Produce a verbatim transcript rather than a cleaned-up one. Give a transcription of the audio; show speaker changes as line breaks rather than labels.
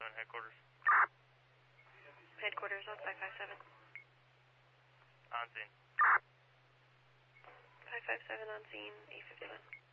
Headquarters.
Headquarters on five five seven.
On scene.
five five seven on scene, eight fifty-one.